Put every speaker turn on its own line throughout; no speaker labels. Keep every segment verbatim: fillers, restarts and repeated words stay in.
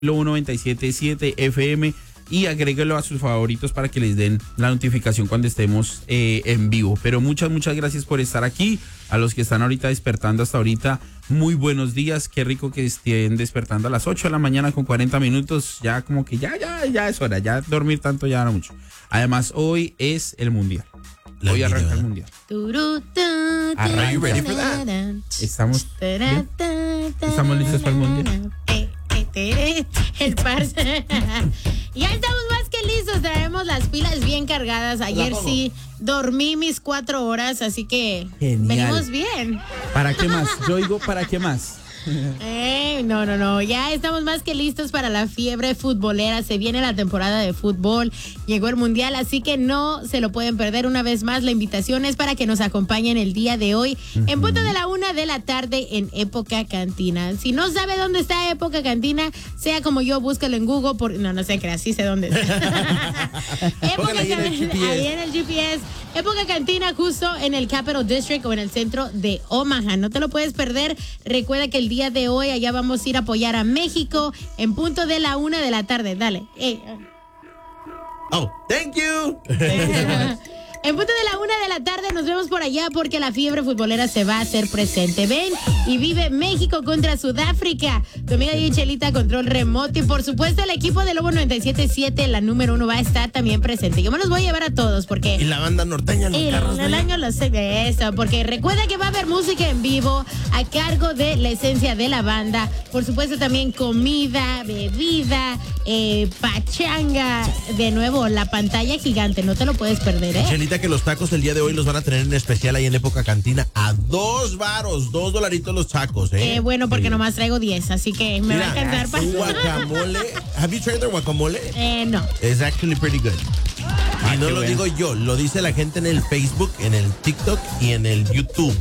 noventa y siete punto siete F M y agréguelo a sus favoritos para que les den la notificación cuando estemos eh, en vivo. Pero muchas, muchas gracias por estar aquí. A los que están ahorita despertando hasta ahorita, muy buenos días. Qué rico que estén despertando a las ocho de la mañana con cuarenta minutos. Ya como que ya, ya, ya es hora. Ya dormir tanto ya no mucho. Además, hoy es el Mundial.
La
Hoy arranca
vida.
el Mundial. Are you ready for that? Estamos, ¿bien? ¿Estamos listos para el Mundial?
El parce. Ya estamos más que listos, traemos las pilas bien cargadas. Ayer sí dormí mis cuatro horas, así que
Genial.
venimos bien.
¿Para qué más? Yo digo, ¿para qué más?
Eh, no, no, no, ya estamos más que listos para la fiebre futbolera. Se viene la temporada de fútbol, llegó el Mundial, así que no se lo pueden perder. Una vez más, la invitación es para que nos acompañen el día de hoy, uh-huh. en punto de la una de la tarde en Época Cantina. Si no sabe dónde está Época Cantina, sea como yo, búscalo en Google. Por... No, no sé, crea, sí sé dónde está. Época
ahí en el G P S.
Ahí en el G P S. Época Cantina, justo en el Capital District o en el centro de Omaha. No te lo puedes perder. Recuerda que el día de hoy allá vamos a ir a apoyar a México en punto de la una de la tarde. Dale. Hey.
Oh, thank you.
En punto de la una de la tarde nos vemos por allá porque la fiebre futbolera se va a hacer presente. Ven y vive México contra Sudáfrica. Tu amiga D J Chelita, control remoto. Y por supuesto el equipo de Lobo noventa y siete punto siete, la número uno, va a estar también presente. Yo me los voy a llevar a todos porque...
Y la banda norteña en los carros.
El año lo sé de eso, porque recuerda que va a haber música en vivo a cargo de la esencia de la banda. Por supuesto también comida, bebida, eh, pachanga. De nuevo, la pantalla gigante, no te lo puedes perder, ¿eh?
Chelita, que los tacos el día de hoy los van a tener en especial ahí en Época Cantina a dos varos, dos dolaritos los tacos, ¿eh?
Eh, bueno, porque
sí.
nomás traigo diez, así que me
Mira,
va a alcanzar para...
guacamole. Have you tried their guacamole?
Eh, no.
It's actually pretty good.
Ah,
y no
qué
lo
bueno.
digo yo, lo dice la gente en el Facebook, en el TikTok y en el YouTube.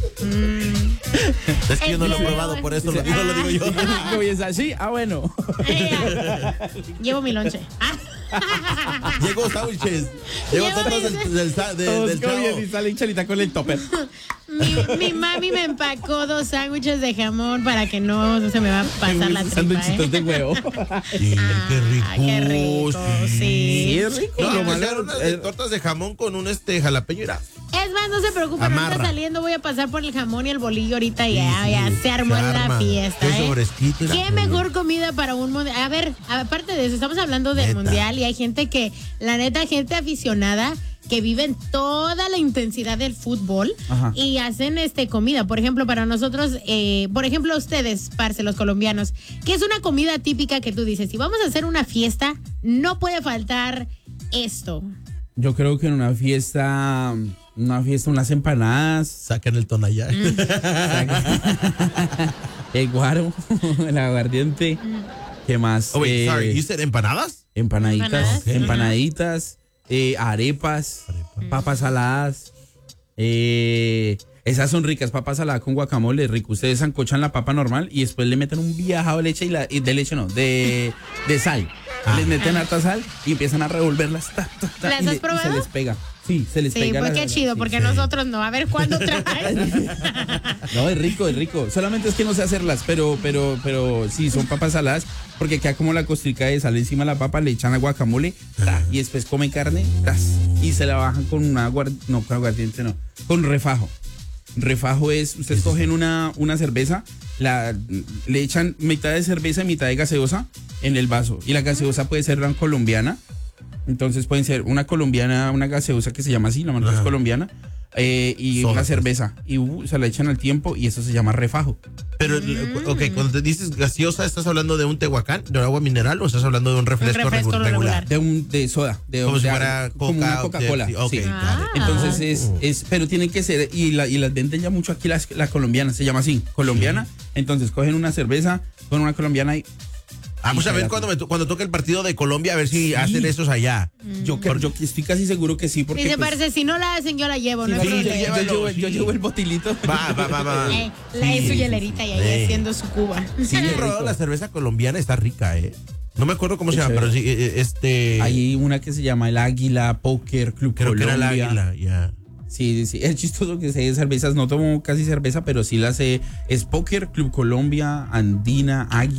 Mm.
Es que yo no lo he probado, por eso lo digo, lo digo yo.
¿Y es así? Ah, bueno.
Eh, llevo mi lonche. Ah.
Llegó sándwiches, llegó
Llevo
tortas del,
mis-
del, del, del,
Todos
del
comiendo
chavo.
y sale Chelita con el topper.
Mi, mi mami me empacó dos sándwiches de jamón para que no, no se me va a pasar la tripa,
Sándwichitos
¿eh?
de huevo.
Sí, qué rico.
Ah, qué rico, sí.
Sí, es rico.
No,
Lo
me
malo-
hicieron unas de
eh,
tortas de jamón con un este jalapeño, mira.
Es más, no se preocupen, no
Amarra.
está saliendo, voy a pasar por el jamón y el bolillo ahorita y
Sí,
ya,
sí,
ya se armó
se
la
arma.
fiesta,
Queso
¿eh?
fresquito y la-
Qué mejor comida para un mundial. A ver, aparte de eso, estamos hablando del
Neta.
mundial y hay gente que, la neta, gente aficionada que viven toda la intensidad del fútbol.
Ajá.
Y hacen este comida. Por ejemplo, para nosotros, eh, por ejemplo, ustedes, parce, los colombianos, ¿qué es una comida típica que tú dices? Si vamos a hacer una fiesta, no puede faltar esto.
Yo creo que en una fiesta, una fiesta, unas empanadas,
Sacan el tonallá.
Mm.
el guaro, el aguardiente, ¿qué más?
Oh, wait,
Eh,
sorry, you said empanadas?
Empanaditas,
Empanadas.
empanaditas, eh, arepas, papas saladas. Eh, esas son ricas, papas saladas con guacamole, rico. Ustedes sancochan la papa normal y después le meten un viajado de leche y la, y de leche no, de, de sal.
Ah.
Les meten harta sal y empiezan a revolverlas. Ta, ta, ta,
¿Las
y,
has
le- y
probado?
se les pega. Sí, se les
Sí,
pega.
pues
la-
qué chido,
sí,
porque
sí.
nosotros no. A ver cuándo traen.
No, es rico, es rico. Solamente es que no sé hacerlas, pero, pero, pero sí, son papas saladas, porque queda como la costrica de sal encima de la papa, le echan a guacamole, ta, y después comen carne, tas, y se la bajan con una aguard, no, con aguardiente no, con refajo. Refajo es, ustedes cogen una, una cerveza, la, le echan mitad de cerveza y mitad de gaseosa en el vaso, y la gaseosa puede ser una colombiana. Entonces pueden ser una colombiana, una gaseosa que se llama así, la marca es
Ajá.
colombiana, eh, y
Soda,
una
pues.
cerveza. Y uh, se la echan al tiempo y eso se llama refajo.
Pero, ok, cuando te dices gaseosa, ¿estás hablando de un tehuacán, de agua mineral, o estás hablando de un refresco,
refresco
regu- regular?
regular.
De un de soda, de,
Como
de
si
algo,
fuera
como
Coca
una
o
Coca-Cola.
Pepsi. Ok,
sí.
got it.
Ah.
Entonces es, es, pero tienen que ser, y, la, y las venden ya mucho aquí las, la colombiana, se llama así, colombiana. Entonces cogen una cerveza con una colombiana y
Vamos a
Y
ver
se la-
cuando, me to- cuando toque el partido de Colombia, a ver si hacen esos allá.
yo, que- yo estoy casi seguro que sí, porque
Dice,
pues,
parce, si no la hacen, yo la llevo, no
sí,
hay
yo,
problema.
yo
llévalo,
llevo,
sí.
yo llevo el botilito.
Va, va, va, va.
Eh, la es su hielerita y ahí
Sí.
haciendo su cuba.
Sí, he probado
rico.
la cerveza colombiana, está rica, ¿eh? No me acuerdo cómo
Qué
se llama, pero
chévere.
sí, eh, este...
Hay una que se llama el Águila Poker Club
creo que
Colombia.
era el águila, ya.
Sí, sí, sí. Es chistoso que sé de cervezas. No tomo casi cerveza, pero sí la sé. Es Poker Club Colombia, Andina, Águila.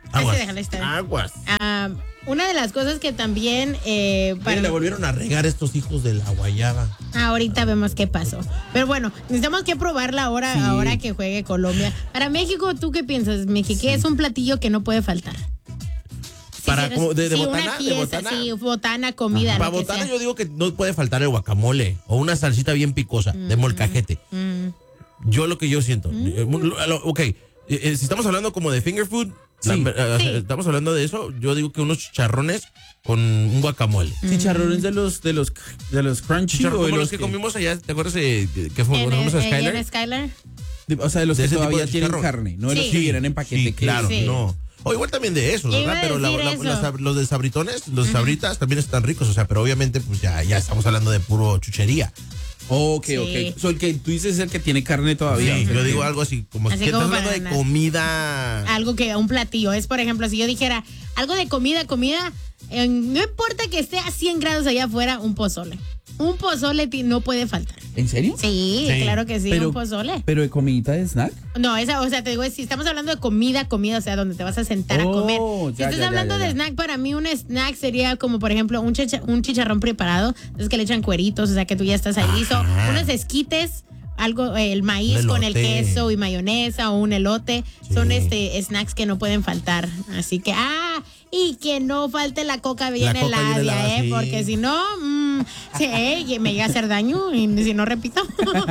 Aguas.
Ese déjala estar.
Aguas.
Ah, una de las cosas que también eh,
Ay,
para
le volvieron a regar estos hijos de la guayaba.
ahorita vemos qué pasó. Pero bueno, necesitamos que probarla ahora,
Sí.
ahora que juegue Colombia. Para México, ¿tú qué piensas, Mexi? ¿Qué es un platillo que no puede faltar? Si
Para
quieres-
como de- de
sí,
botana,
una
de
fiesta,
botana.
sí, botana, comida,
Para
lo que
botana
sea.
yo digo que no puede faltar el guacamole o una salsita bien picosa de molcajete.
Mm.
Yo lo que yo siento. Eh, lo- lo- Ok, eh, eh, si estamos hablando como de finger food,
Sí.
la- eh,
Sí.
estamos hablando de eso, yo digo que unos chicharrones con un guacamole.
Chicharrones de los de los de los crunchy
Chicharrón
o de
como
los
los que comimos allá, ¿te acuerdas eh, que fue
En,
cuando fuimos a
en-
Skyler?
en Skyler.
de- o sea, de los
De
que
ese tipo
todavía
de
tienen
chicharrón.
carne, no de los
Sí.
que vienen en paquete.
Sí,
que-
claro,
Sí.
no. O igual también de esos,
Yo iba
¿verdad?
a
Pero la-
decir
la-
eso.
los, sab- los de sabritones, los sabritas también están ricos, o sea, pero obviamente pues ya, ya estamos hablando de puro chuchería.
Ok,
Sí.
ok. So, el que tú dices es el que tiene carne todavía.
Sí,
Ok.
yo digo algo así, como
Así
que
como
estás hablando
para
de
ganar.
comida.
Algo que, un platillo. Es, por ejemplo, si yo dijera algo de comida, comida, eh, no importa que esté a cien grados allá afuera, un pozole. Un pozole ti- no puede faltar.
¿En serio?
Sí,
Sí.
claro que sí,
Pero-
un pozole.
Pero de comidita de snack.
No, esa, o sea, te digo, si estamos hablando de comida, comida, o sea, donde te vas a sentar
Oh,
a comer.
ya,
Si estás
ya, ya,
hablando
ya,
de
ya.
snack, para mí un snack sería como, por ejemplo, un, chicha- un chicharrón preparado. Es que le echan cueritos, o sea, que tú ya estás ahí listo.
Ajá.
Unos esquites, algo, eh, el maíz
Un
con el
elote.
queso y mayonesa o un elote.
Sí.
Son este snacks que no pueden faltar. Así que, ah, y que no falte la coca bien
La coca bien
helada,
helada,
¿eh?
sí.
Porque si no, mm, sí, me llega a hacer daño y si no repito.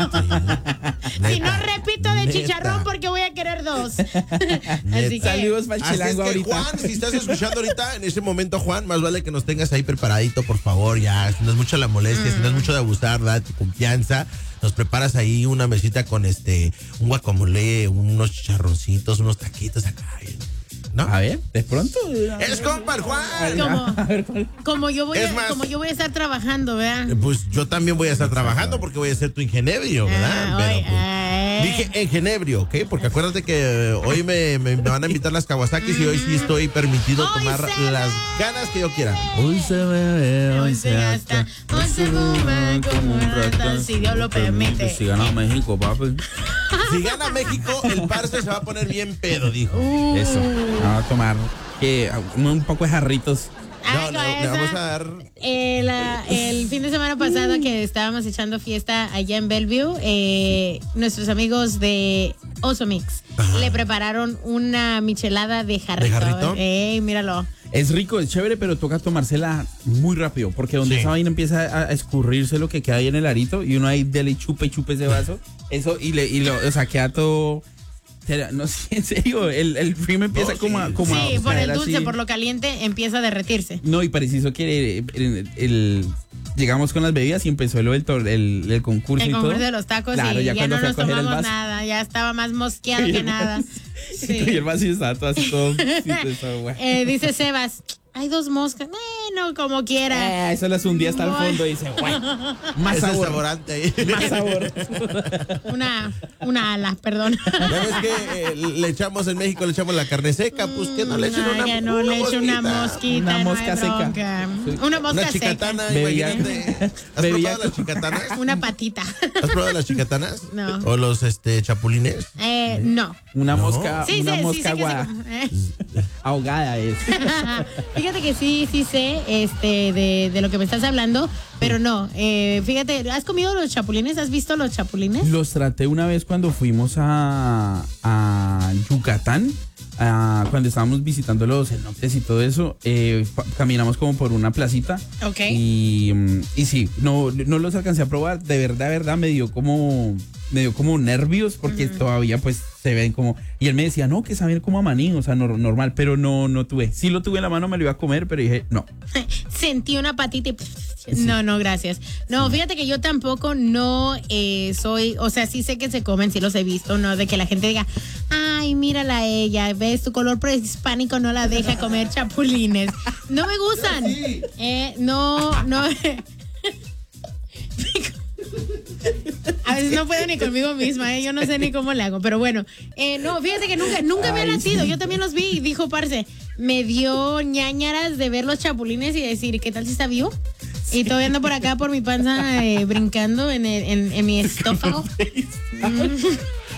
Si no repito de
Neta.
chicharrón porque voy a querer dos. Así que
Saludos para el
Así es
chilango
que,
ahorita.
Juan, si estás escuchando ahorita, en ese momento, Juan, más vale que nos tengas ahí preparadito, por favor, ya. Si no es mucha la molestia, si no es mucho de abusar, date confianza. Nos preparas ahí una mesita con este, un guacamole, unos chicharroncitos, unos taquitos acá. ¿No?
A ver, de pronto.
Es compa el Juan.
como,
A ver, ¿cuál?
como yo voy
Es
a,
más-
como yo voy a estar trabajando, ¿verdad?
Eh, Pues yo también voy a estar trabajando porque voy a ser tu ingenebrio, ¿verdad?
Ah,
Pero,
oye,
pues,
eh.
dije ingenebrio, ¿ok? Porque acuérdate que eh, hoy me, me- me van a invitar las Kawasakis y hoy sí estoy permitido
Hoy
tomar
se
las
ve.
ganas que yo quiera.
Hoy se bebe,
Hoy se gasta, hoy se fuma como un ratón, si Dios lo permite.
Si gana México, papi.
Si gana México, el parce se va a poner bien pedo, dijo.
Eso. Vamos a tomar que, un poco de jarritos.
Ah,
No, no,
con
le
esa,
vamos a dar.
eh, la- el fin de semana pasado que estábamos echando fiesta allá en Bellevue, eh, nuestros amigos de Oso Mix le prepararon una michelada de jarrito.
jarrito?
Ey, míralo.
Es rico, es chévere, pero toca tomársela muy rápido, porque donde
Sí.
esa vaina empieza a, a escurrirse lo que queda ahí en el arito y uno ahí dele y chupe y chupe ese vaso, eso y le y lo, o sea, queda todo, no sé, en serio, el, el cream empieza
No,
como,
sí.
a, como a
Sí, por
caer
el dulce,
así.
por lo caliente, empieza a derretirse.
No, y preciso que el, el- el- llegamos con las bebidas y empezó lo del tor- el, el concurso
El
y
concurso
todo.
de los tacos
Claro,
y
ya
ya,
cuando
no
fue a
nos
coger el
tomamos
vaso.
nada, ya estaba más mosqueado
Y
que
el
nada.
Sí.
Sí.
Y el vaso estaba todo así todo. sí, todo bueno.
Eh, dice Sebas, hay dos moscas. Bueno, como quiera.
Eh, eso las hundía hasta el
No.
fondo y dice, güey, más
Ese
sabor.
saborante ahí.
Más sabor.
Una, una ala, perdón.
Ya ves que eh, le echamos en México, le echamos la carne seca, pues que no le echen
No,
una,
que no le echo una mosquita.
Una
no
mosca
hay
seca.
bronca.
Sí.
Una mosca
Una chicatana,
seca.
Bebía-
imagínate. ¿Has
bebía
probado las chicatanas?
Una patita.
¿Has probado las chicatanas?
No.
¿O los este chapulines?
Eh, no.
Una
No.
mosca,
Sí,
una
sé, sí
mosca
sé que
agua-
se- eh.
ahogada es.
Fíjate que sí, sí sé este, de, de lo que me estás hablando, pero no. Eh, fíjate, ¿has comido los chapulines? ¿Has visto los chapulines?
Los traté una vez cuando fuimos a, a Yucatán, a- cuando estábamos visitando los cenotes y todo eso. eh, pa- caminamos como por una placita.
Ok.
Y, mm, y sí, no, no los alcancé a probar. De verdad, de verdad, me dio como, me dio como nervios porque todavía pues se ven como... Y él me decía, no, que saben como a maní, o sea, no- normal, pero no, no tuve. Sí lo tuve en la mano, me lo iba a comer, pero dije, no.
Sentí una patita y... No, no, gracias. No, fíjate que yo tampoco no eh, soy, o sea, sí sé que se comen, sí los he visto, ¿no? De que la gente diga, ay, mírala a ella, ves, tu color prehispánico no la deja comer chapulines. No me gustan. Eh, no, no. A veces no puedo ni conmigo misma, ¿eh? Yo no sé ni cómo le hago, pero bueno. Eh, no, fíjate que nunca, nunca me ha
Ay,
nacido.
sí.
Yo también los vi y dijo, parce, me dio ñañaras de ver los chapulines y decir, ¿qué tal si está vivo? Y todavía ando por acá por mi panza eh, brincando en, el- en, en mi estófago.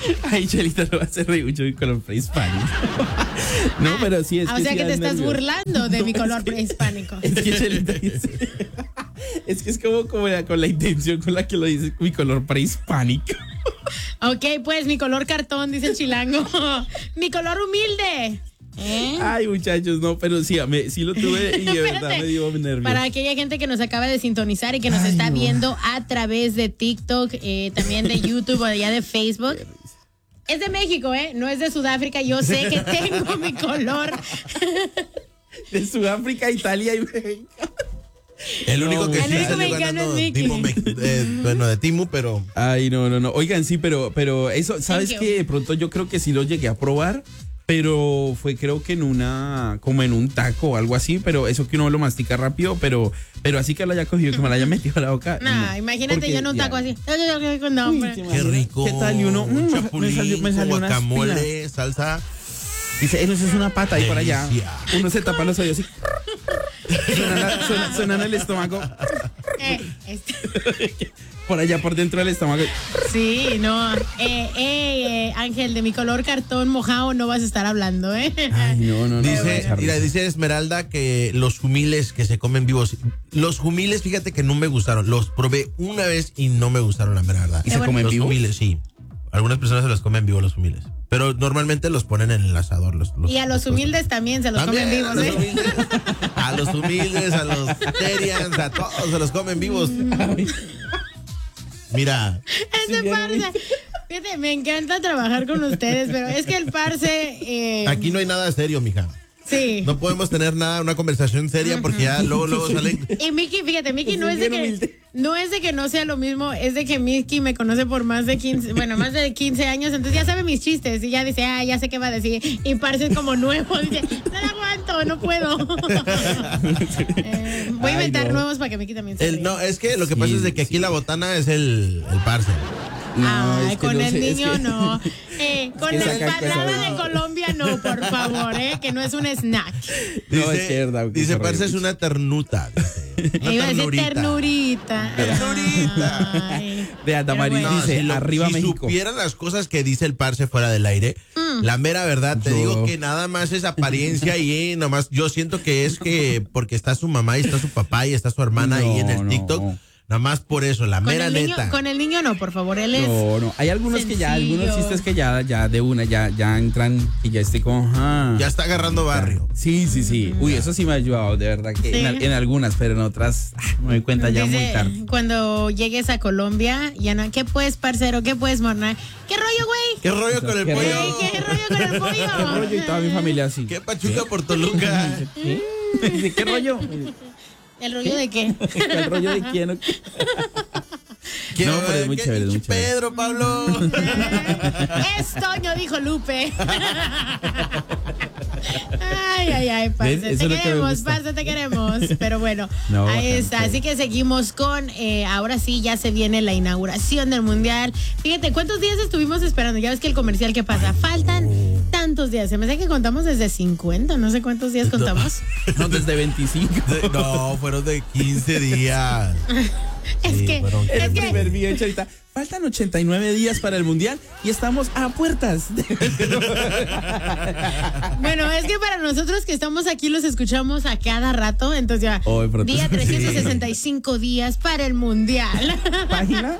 Ay, Chelita, no va a ser reír mucho mi color prehispánico. No, pero sí es
Ah,
que
o sea
sí
que
da
te estás
nervios.
burlando de mi
No,
color
es que-
prehispánico.
Es que Chelita dice. Es que es como, como la- con la intención con la que lo dice mi color prehispánico.
Ok, pues mi color cartón, dice el chilango. Mi color humilde. ¿Eh?
Ay, muchachos, no, pero sí, me, sí lo tuve y de verdad
Espérate.
me dio nervios.
Para aquella gente que nos acaba de sintonizar y que nos
Ay,
está
no.
viendo a través de TikTok, eh, también de YouTube o allá de Facebook. Es de México, ¿eh? No es de Sudáfrica. Yo sé que tengo mi color.
De Sudáfrica, Italia y México.
El único que
El
sí
único
salió
mexicano
ganando
es Mickey.
Timo Mex- eh, bueno, de Timu, pero
Ay, no, no, no. Oigan, sí, pero, pero eso, ¿sabes
Thank
qué?
you.
De pronto yo creo que sí lo llegué a probar, pero fue creo que en una, como en un taco o algo así, pero eso que uno lo mastica rápido, pero, pero así que lo haya cogido, que me lo haya metido a la boca.
Nah,
no.
imagínate
Porque
yo en un
ya-
taco así. No,
Uy,
hombre.
¿te
qué
imaginas?
rico.
¿Qué tal? Y uno,
un
mm,
chapulín,
me salió, me salió una espina.
guacamole, salsa.
Dice, "Eh, no, eso es una pata ahí por allá.
Delicia.
Uno se tapa los oídos así. Suena, la- suena- suena en el estómago.
Eh, este-
Por allá por dentro del estómago.
sí, no. Eh, eh, eh, Ángel, de mi color cartón mojado no vas a estar hablando, ¿eh?
Ay, no, no, no.
Dice,
no,
mira, dice Esmeralda que los jumiles que se comen vivos. Los jumiles, fíjate que no me gustaron. Los probé una vez y no me gustaron, la verdad.
¿Y se comen
los
vivos?
jumiles, sí. Algunas personas se los comen vivos los jumiles. Pero normalmente los ponen en el asador. Los, los-
Y a los humildes también se los
También,
comen vivos,
a los
¿eh?
humildes, a los humildes, a los terians, a todos se los comen vivos. Mira,
Ese
Sí, ya lo
parce. Fíjate, me encanta trabajar con ustedes, pero es que el parce. Eh,
aquí no hay nada serio, mija.
Sí.
No podemos tener nada, una conversación seria porque ya luego, luego salen.
Y Mickey, fíjate, Mickey
Pues
no
es
es de
bien
que
humilde.
no es de que no sea lo mismo, es de que Mickey me conoce por más de quince, bueno, más de quince años, entonces ya sabe mis chistes y ya dice, ah, ya sé qué va a decir. Y parce es como nuevo, dice, no lo aguanto, no puedo. Eh, voy a
Ay,
inventar
no.
nuevos para que Mickey también se
El,
ría.
no, es que lo que
Sí,
pasa es de que aquí
sí.
la botana es el, el parce.
No,
Ay,
es que
con
no
el
sé, es
niño
que-
no. Eh, con
que
la
sacan
empanada
cosas.
de Colombia no, por favor, eh, que no es un snack.
No, es que es verdad, que
dice
se
parce
ríe
es
mucho.
una ternuta. Dice, una
E iba a decir
ternurita.
ternurita.
Ternurita.
Ay.
De Adamaris
Pero bueno.
dice,
si lo-
arriba
si
México.
supieran las cosas que dice el parce fuera del aire, la mera verdad, te
Yo-
digo que nada más es apariencia y eh, nomás yo siento que es que porque está su mamá y está su papá y está su hermana ahí en el
No,
TikTok,
no.
nada más por eso, la
Con
mera
el, niño,
neta.
con el niño no, por favor, él es.
No, no. Hay algunos que ya,
sencillo.
algunos chistes que ya, ya de una, ya, ya entran y ya estoy como, ajá.
Ya está agarrando barrio.
Sí, sí, sí. Uy, eso sí me ha ayudado, de verdad que
Sí.
en, al- en algunas, pero en otras ah, me doy cuenta ya
Dice,
muy tarde.
cuando llegues a Colombia, ya no, ¿qué pues, parcero? ¿Qué pues, morna? ¿Qué rollo, güey?
¿Qué rollo con el
¿Qué
pollo?
Ey, ¿Qué rollo con el pollo?
¿Qué rollo? Y toda mi familia así.
¿Qué pachuca por Toluca?
¿Qué? Dice, ¿qué rollo?
¿El rollo de qué?
¿El rollo de quién?
¿Qué-
No, pero es muy
qué
chévere, es muy
pinche
chévere.
Pedro, Pablo.
Es Toño, dijo Lupe. Ay, ay, ay, parce.
¿Ven? Eso
Te
es lo que me
queremos,
gusta.
parce, te queremos. Pero bueno,
No,
ahí
bacán,
está.
sí.
Así que seguimos con, eh, ahora sí, ya se viene la inauguración del Mundial. Fíjate, ¿cuántos días estuvimos esperando? Ya ves que el comercial que pasa, faltan tantos días. Se me hace que contamos desde cincuenta, no sé cuántos días contamos.
No, desde veinticinco.
De- no, fueron de quince días.
Es
Sí,
que,
fueron-
es
El
que,
primer video, Charita. Faltan ochenta y nueve días para el Mundial y estamos a puertas.
bueno, es que para nosotros que estamos aquí los escuchamos a cada rato, entonces ya,
Oh, de pronto
día
sí.
trescientos sesenta y cinco días para el Mundial.
Página.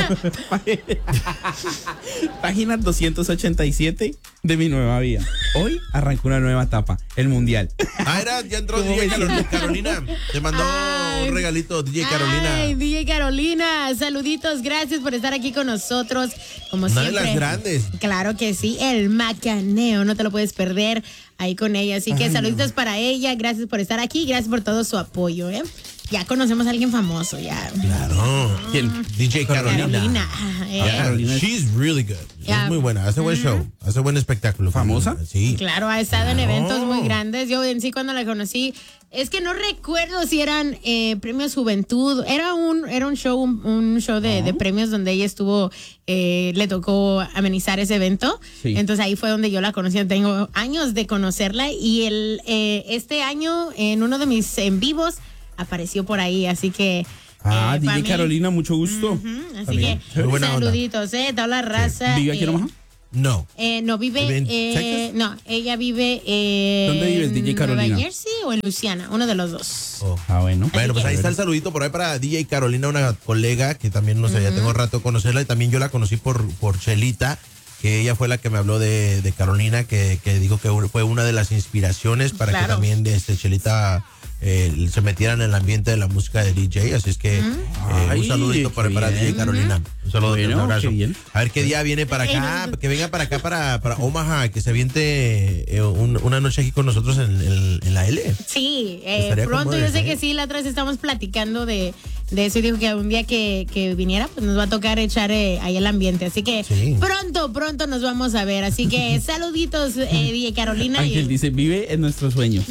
Página doscientos ochenta y siete de mi nueva vida. Hoy arrancó una nueva etapa, el Mundial.
Ah, era, ya entró
¿Cómo
D J
me
Carolina.
siento?
Carolina. Te mandó
Ay.
un regalito D J Carolina.
Ay, D J Carolina, saluditos, gracias por estar aquí con nosotros, como
Una de
siempre.
las grandes.
Claro que sí, el macaneo, no te lo puedes perder ahí con ella. Así que saluditos para ella, gracias por estar aquí, gracias por todo su apoyo, ¿eh? Ya conocemos a alguien famoso, ya.
Claro.
¿Quién?
D J Carolina.
Carolina, ¿eh?
Yeah,
Carolina es-
she's really good.
Yeah.
Es muy buena, hace buen show, hace buen espectáculo.
¿Famosa?
Carolina, Sí.
Claro, ha estado en
Claro.
eventos muy grandes. Yo en sí cuando la conocí, es que no recuerdo si eran eh, premios Juventud. Era un, era un show, un, un show de, de premios donde ella estuvo, eh, le tocó amenizar ese evento.
Sí.
Entonces ahí fue donde yo la conocí. Tengo años de conocerla y el eh, este año en uno de mis en vivos apareció por ahí, así que.
Ah,
eh, pa'
D J
mí-
Carolina, mucho gusto.
Ujú, así
bien.
que
Muy buena onda.
saluditos, eh, toda la raza.
¿Vive aquí
eh,
en Omaha?
No.
Eh, no, vive.
¿Vive en
Eh,
Texas?
no, ella vive. Eh,
¿Dónde vives, D J Carolina?
¿En Nueva Jersey o en Luisiana? Uno de los dos.
Oh.
Ah, bueno.
Bueno, pues
que-
ahí está el saludito por ahí para D J Carolina, una colega que también, no sé, ya tengo rato de conocerla y también yo la conocí por, por Chelita, que ella fue la que me habló de, de Carolina, que, que dijo que fue una de las inspiraciones para
Claro.
que también este, Chelita eh, se metiera en el ambiente de la música de D J, así es que eh,
Ay,
un saludito por ahí
qué
para
bien.
D J Carolina. Un saludo,
Bueno,
un abrazo.
qué bien.
A ver qué día viene para acá,
Eh,
que venga para acá, para, para Omaha, que se aviente eh, un- una noche aquí con nosotros en, en- en la L.
Sí, eh,
Estaría
pronto
como
yo
de-
sé que sí, la otra vez estamos platicando de, de eso y dijo que un día que, que viniera, pues nos va a tocar echar eh, ahí el ambiente. Así que
Sí.
pronto, pronto nos vamos a ver. Así que saluditos, eh, D J Carolina.
Ángel
y-
dice, vive en nuestro sueño.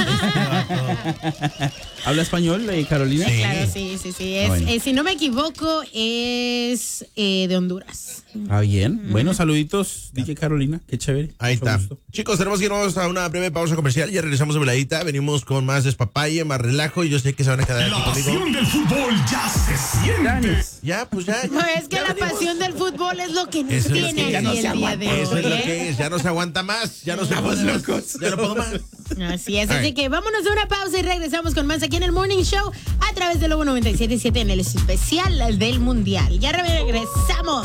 ¿Habla español, eh, Carolina?
Sí.
Claro, sí, sí, sí. Es,
Bueno.
eh, si no me equivoco, es eh, de Honduras.
Ah, bien. Bueno, saluditos, D J Carolina. Qué chévere.
Ahí
Mucho
está.
gusto.
Chicos, tenemos que irnos a una breve pausa comercial. Ya regresamos de veladita. Venimos con más despapalle, más relajo. Y yo sé que se van a quedar aquí
La
conmigo.
pasión del fútbol ya se siente.
Danis.
Ya, pues ya. ya
No, es que
ya
la
venimos.
pasión del fútbol es lo que nos
Eso es lo
tiene
que ya
aquí
no
el
se
día
aguanta.
de hoy.
Eso es lo
¿eh?
que es. Ya no se aguanta más. Ya no se puede más. Ya no puedo más.
Así es, así
Ay.
que vámonos a una pausa y regresamos con más aquí en el Morning Show a través de Lobo noventa y siete punto siete en el especial del Mundial. Ya regresamos.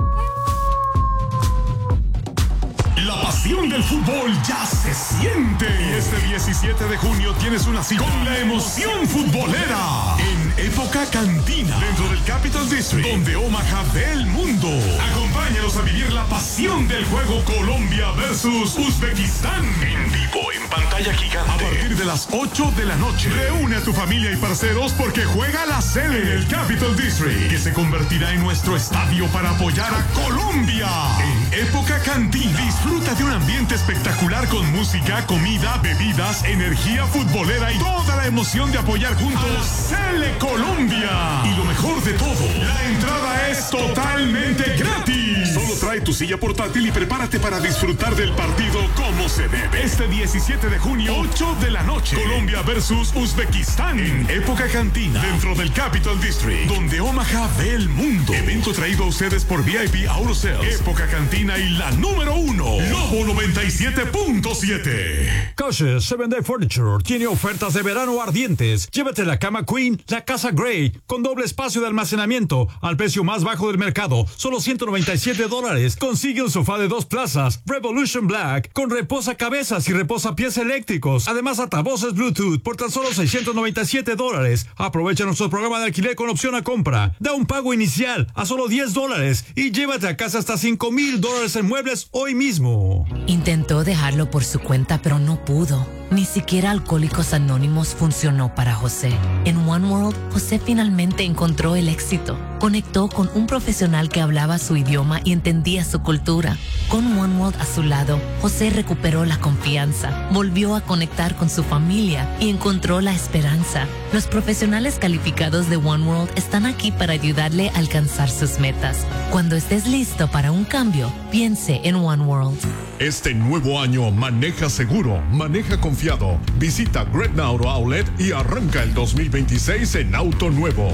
La pasión del fútbol ya se siente. Y este diecisiete de junio tienes una cita con la emoción futbolera en Época Cantina, dentro del Capital District, donde Omaha ve el mundo. Acompáñanos a vivir la pasión del juego Colombia versus Uzbekistán en vivo, en pantalla gigante, a partir de las ocho de la noche. Reúne a tu familia y parceros porque juega la sede en el Capital District, que se convertirá en nuestro estadio para apoyar a Colombia. En Época Cantina, disfruta de un ambiente espectacular con música, comida, bebidas, energía futbolera y toda la emoción de apoyar juntos a Sele Colombia. Y lo mejor de todo, la entrada es totalmente gratis. Solo trae tu silla portátil y prepárate para disfrutar del partido como se debe. Este diecisiete de junio, ocho de la noche, Colombia versus Uzbekistán en Época Cantina, dentro del Capital District, donde Omaha ve el mundo. Evento traído a ustedes por V I P Auto Sales, Época Cantina y la número uno, Lobo noventa y siete punto siete.
Cache seven Day Furniture tiene ofertas de verano ardientes. Llévate la cama Queen, la casa Grey, con doble espacio de almacenamiento, al precio más bajo del mercado, solo ciento noventa y siete dólares. Consigue un sofá de dos plazas, Revolution Black, con reposacabezas y reposapiés eléctricos. Además, altavoces Bluetooth por tan solo seiscientos noventa y siete dólares. Aprovecha nuestro programa de alquiler con opción a compra. Da un pago inicial a solo diez dólares y llévate a casa hasta cinco mil dólares en muebles hoy mismo.
Intentó dejarlo por su cuenta, pero no pudo. Ni siquiera Alcohólicos Anónimos funcionó para José. En One World, José finalmente encontró el éxito. Conectó con un profesional que hablaba su idioma y entendía su cultura. Con One World a su lado, José recuperó la confianza, volvió a conectar con su familia y encontró la esperanza. Los profesionales calificados de One World están aquí para ayudarle a alcanzar sus metas. Cuando estés listo para un cambio, piense en One World.
Este nuevo año maneja seguro, maneja confiado. Visita Gretna Auto Outlet y arranca el dos mil veintiséis en auto nuevo.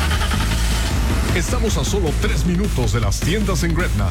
Estamos a solo tres minutos de las tiendas en Gretna.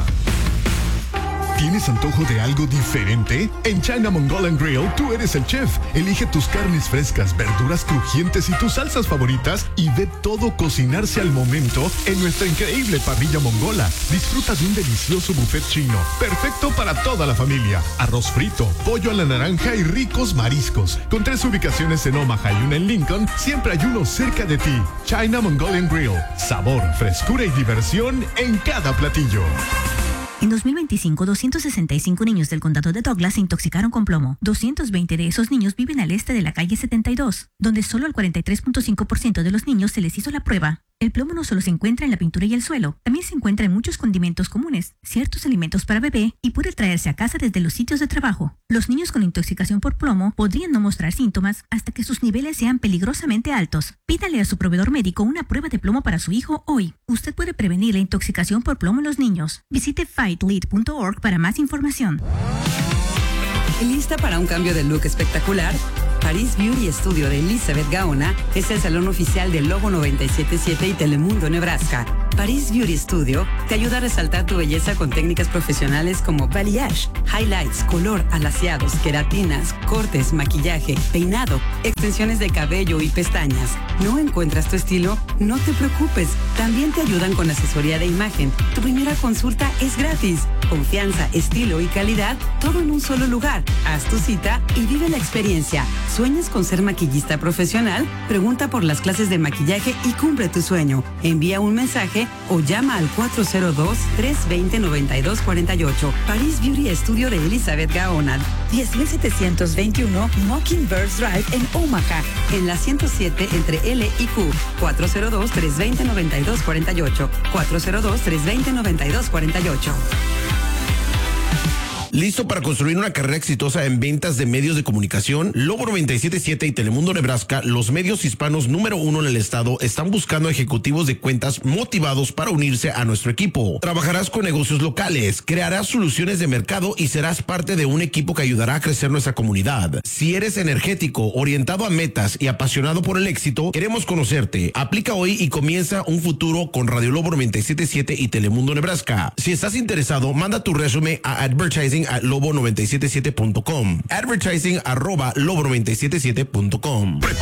¿Tienes antojo de algo diferente? En China Mongolian Grill, tú eres el chef. Elige tus carnes frescas, verduras crujientes y tus salsas favoritas y ve todo cocinarse al momento en nuestra increíble parrilla mongola. Disfruta de un delicioso buffet chino, perfecto para toda la familia. Arroz frito, pollo a la naranja y ricos mariscos. Con tres ubicaciones en Omaha y una en Lincoln, siempre hay uno cerca de ti. China Mongolian Grill. Sabor, frescura y diversión en cada platillo.
En dos mil veinticinco, doscientos sesenta y cinco niños del condado de Douglas se intoxicaron con plomo. doscientos veinte de esos niños viven al este de la calle setenta y dos, donde solo al cuarenta y tres punto cinco por ciento de los niños se les hizo la prueba. El plomo no solo se encuentra en la pintura y el suelo, también se encuentra en muchos condimentos comunes, ciertos alimentos para bebé y puede traerse a casa desde los sitios de trabajo. Los niños con intoxicación por plomo podrían no mostrar síntomas hasta que sus niveles sean peligrosamente altos. Pídale a su proveedor médico una prueba de plomo para su hijo hoy. Usted puede prevenir la intoxicación por plomo en los niños. Visite fight lead punto org para más información.
¿Lista para un cambio de look espectacular? Paris Beauty Studio de Elizabeth Gaona es el salón oficial de Lobo noventa y siete punto siete y Telemundo, Nebraska. Paris Beauty Studio te ayuda a resaltar tu belleza con técnicas profesionales como balayage, highlights, color, alaciados, queratinas, cortes, maquillaje, peinado, extensiones de cabello y pestañas. ¿No encuentras tu estilo? No te preocupes, también te ayudan con asesoría de imagen. Tu primera consulta es gratis. Confianza, estilo y calidad, todo en un solo lugar. Haz tu cita y vive la experiencia. ¿Sueñas con ser maquillista profesional? Pregunta por las clases de maquillaje y cumple tu sueño. Envía un mensaje o llama al cuatro cero dos, tres dos cero, nueve dos cuatro ocho. Paris Beauty Studio de Elizabeth Gaona, diez mil setecientos veintiuno Mockingbird Drive en Omaha, en la ciento siete entre L y Q. cuatro cero dos, tres dos cero, nueve dos cuatro ocho. cuatro cero dos, tres dos cero, nueve dos cuatro ocho.
¿Listo para construir una carrera exitosa en ventas de medios de comunicación? Lobo noventa y siete punto siete y Telemundo Nebraska, los medios hispanos número uno en el estado, están buscando ejecutivos de cuentas motivados para unirse a nuestro equipo. Trabajarás con negocios locales, crearás soluciones de mercado y serás parte de un equipo que ayudará a crecer nuestra comunidad. Si eres energético, orientado a metas y apasionado por el éxito, queremos conocerte. Aplica hoy y comienza un futuro con Radio Lobo noventa y siete punto siete y Telemundo Nebraska. Si estás interesado, manda tu resumen a advertising a lobo noventa y siete punto siete punto com. Advertising arroba lobo noventa y siete punto siete punto com.